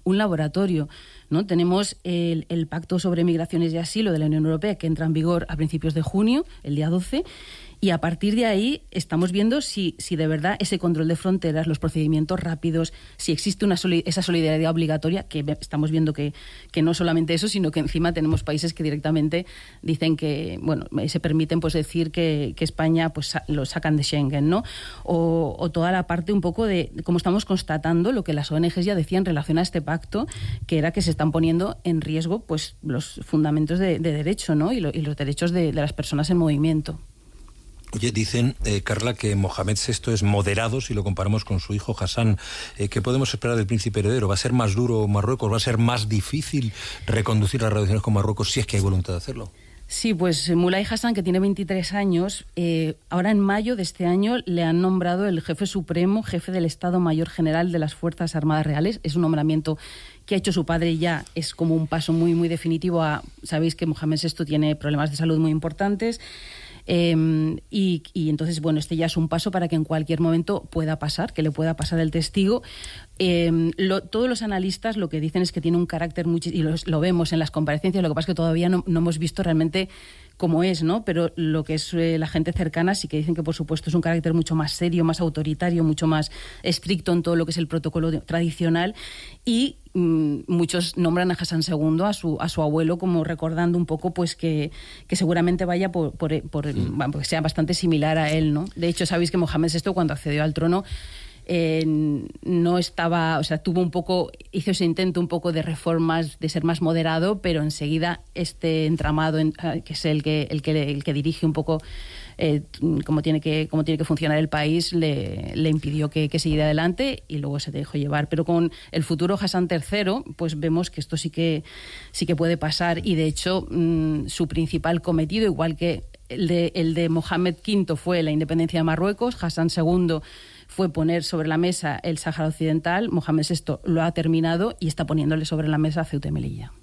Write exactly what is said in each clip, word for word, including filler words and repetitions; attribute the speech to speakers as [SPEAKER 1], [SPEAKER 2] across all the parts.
[SPEAKER 1] un laboratorio, ¿no? Tenemos el, el Pacto sobre Migraciones y Asilo de la Unión Europea, que entra en vigor a principios de junio, el día doce, y a partir de ahí estamos viendo si, si de verdad ese control de fronteras, los procedimientos rápidos, si existe una soli- esa solidaridad obligatoria, que estamos viendo que, que no solamente eso, sino que encima tenemos países que directamente dicen que, bueno, se permiten pues decir que, que España pues sa- lo sacan de Schengen, ¿no? O, o toda la parte un poco de, como estamos constatando, lo que las O N Ges ya decían en relación a este pacto, que era que se están poniendo en riesgo pues los fundamentos de, de derecho, ¿no? Y, lo, y los derechos de, de las personas en movimiento.
[SPEAKER 2] Oye, dicen, eh, Carla, que Mohamed sexto es moderado si lo comparamos con su hijo Hassan. Eh, ¿Qué podemos esperar del príncipe heredero? ¿Va a ser más duro Marruecos? ¿Va a ser más difícil reconducir las relaciones con Marruecos si es que hay voluntad de hacerlo?
[SPEAKER 1] Sí, pues Moulay Hassan, que tiene veintitrés años, eh, ahora en mayo de este año le han nombrado el jefe supremo, jefe del Estado Mayor General de las Fuerzas Armadas Reales. Es un nombramiento que ha hecho su padre y ya es como un paso muy, muy definitivo a... Sabéis que Mohamed sexto tiene problemas de salud muy importantes. Eh, y, y entonces, bueno, este ya es un paso para que en cualquier momento pueda pasar, que le pueda pasar el testigo. Eh, lo, todos los analistas lo que dicen es que tiene un carácter muy, y lo, lo vemos en las comparecencias, lo que pasa es que todavía no, no hemos visto realmente cómo es, ¿no? Pero lo que es eh, la gente cercana sí que dicen que, por supuesto, es un carácter mucho más serio, más autoritario, mucho más estricto en todo lo que es el protocolo de, tradicional, y mmm, muchos nombran a Hassan segundo, a su, a su abuelo, como recordando un poco pues que, que seguramente vaya por, por, por mm. bueno, que sea bastante similar a él, ¿no? De hecho, sabéis que Mohamed sexto, cuando accedió al trono, Eh, no estaba, o sea, tuvo un poco, hizo ese intento un poco de reformas, de ser más moderado, pero enseguida este entramado, en, que es el que, el que, el que dirige un poco eh, cómo tiene que, cómo tiene que funcionar el país, le, le impidió que, que siguiera adelante y luego se dejó llevar. Pero con el futuro Hassan tercero, pues vemos que esto sí que, sí que puede pasar, y de hecho mmm, su principal cometido, igual que el de, el de Mohamed quinto fue la independencia de Marruecos, Hassan segundo fue poner sobre la mesa el Sáhara Occidental, Mohamed sexto lo ha terminado y está poniéndole sobre la mesa Ceuta y Melilla.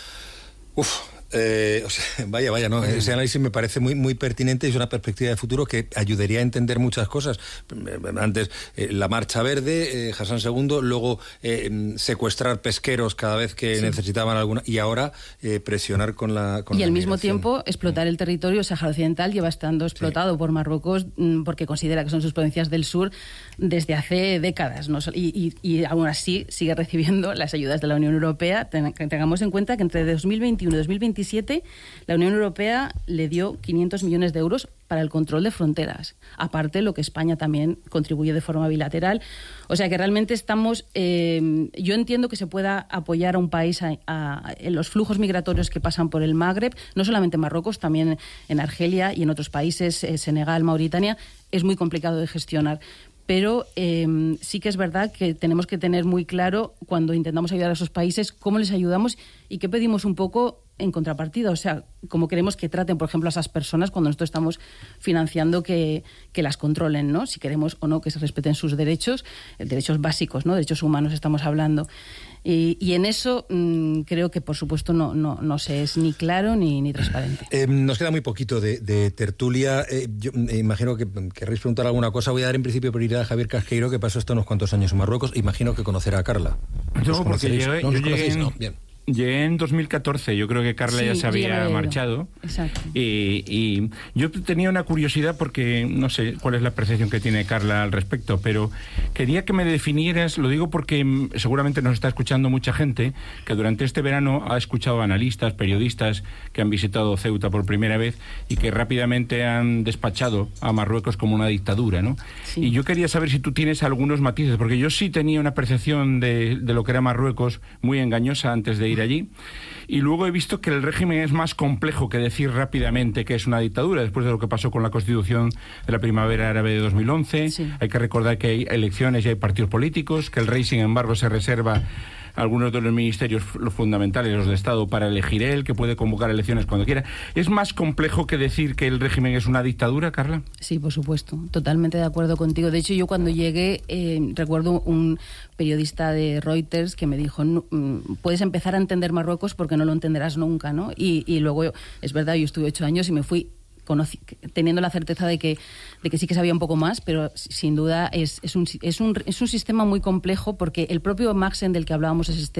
[SPEAKER 2] Uf, eh, o sea, vaya, vaya, ¿no? Ese análisis me parece muy, muy pertinente y es una perspectiva de futuro que ayudaría a entender muchas cosas. Antes, eh, la Marcha Verde, eh, Hassan segundo, luego eh, secuestrar pesqueros cada vez que sí. necesitaban alguna, y ahora eh, presionar con la con
[SPEAKER 1] Y
[SPEAKER 2] la
[SPEAKER 1] al
[SPEAKER 2] migración.
[SPEAKER 1] mismo tiempo explotar el territorio. Sáhara Occidental lleva estando explotado sí. por Marruecos mmm, porque considera que son sus provincias del sur desde hace décadas, ¿no? y, y, y aún así sigue recibiendo las ayudas de la Unión Europea. Ten, tengamos en cuenta que entre dos mil veintiuno y dos mil veintisiete la Unión Europea le dio quinientos millones de euros para el control de fronteras, aparte lo que España también contribuye de forma bilateral. O sea que realmente estamos, eh, yo entiendo que se pueda apoyar a un país a, a, en los flujos migratorios que pasan por el Magreb, no solamente en Marruecos, también en Argelia y en otros países, eh, Senegal, Mauritania, es muy complicado de gestionar. Pero eh, sí que es verdad que tenemos que tener muy claro, cuando intentamos ayudar a esos países, cómo les ayudamos y qué pedimos un poco en contrapartida. O sea, cómo queremos que traten, por ejemplo, a esas personas cuando nosotros estamos financiando que, que las controlen, ¿no? Si queremos o no que se respeten sus derechos, derechos básicos, ¿no? Derechos humanos estamos hablando. Y, y en eso mmm, creo que, por supuesto, no, no, no se es ni claro ni, ni transparente.
[SPEAKER 2] Eh, nos queda muy poquito de, de tertulia. Eh, yo eh, imagino que querréis preguntar alguna cosa. Voy a dar en principio prioridad a Javier Casqueiro, que pasó esto unos cuantos años en Marruecos. Imagino que conocerá a Carla.
[SPEAKER 3] No, porque llegué,
[SPEAKER 2] ¿No
[SPEAKER 3] yo
[SPEAKER 2] llegué
[SPEAKER 3] llegué en,
[SPEAKER 2] no, bien.
[SPEAKER 3] Llegué en dos mil catorce, yo creo que Carla sí, ya se había marchado.
[SPEAKER 1] Exacto.
[SPEAKER 3] Y, y yo tenía una curiosidad porque no sé cuál es la percepción que tiene Carla al respecto, pero quería que me definieras, lo digo porque seguramente nos está escuchando mucha gente que durante este verano ha escuchado analistas, periodistas que han visitado Ceuta por primera vez y que rápidamente han despachado a Marruecos como una dictadura, ¿no? Sí. Y yo quería saber si tú tienes algunos matices, porque yo sí tenía una percepción de, de lo que era Marruecos muy engañosa antes de ir allí, y luego he visto que el régimen es más complejo que decir rápidamente que es una dictadura, después de lo que pasó con la Constitución de la Primavera Árabe de dos mil once. Sí. Hay que recordar que hay elecciones y hay partidos políticos, que el rey, sin embargo, se reserva algunos de los ministerios los fundamentales, los de Estado, para elegir él, que puede convocar elecciones cuando quiera. ¿Es más complejo que decir que el régimen es una dictadura, Carla?
[SPEAKER 1] Sí, por supuesto, totalmente de acuerdo contigo. De hecho, yo cuando llegué, eh, recuerdo un periodista de Reuters que me dijo, no, puedes empezar a entender Marruecos porque no lo entenderás nunca, ¿no? Y, y luego, es verdad, yo estuve ocho años y me fui Conocí, teniendo la certeza de que, de que sí que sabía un poco más, pero sin duda es, es, un, es, un, es un sistema muy complejo, porque el propio Maxen del que hablábamos es este